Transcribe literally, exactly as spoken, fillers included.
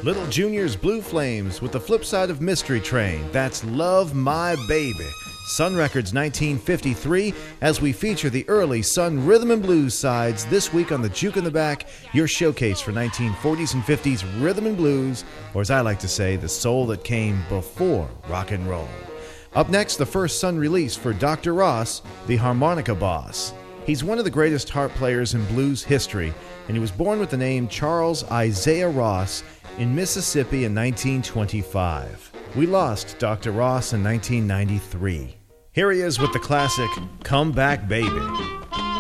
Little Junior's Blue Flames with the flip side of Mystery Train. That's Love My Baby. Sun Records nineteen fifty-three, as we feature the early Sun rhythm and blues sides this week on the Juke in the Back, your showcase for nineteen forties and fifties rhythm and blues, or as I like to say, the soul that came before rock and roll. Up next, the first Sun release for Doctor Ross, the harmonica boss. He's one of the greatest harp players in blues history, and he was born with the name Charles Isaiah Ross in Mississippi in nineteen twenty-five. We lost Doctor Ross in nineteen ninety-three. Here he is with the classic Come Back Baby.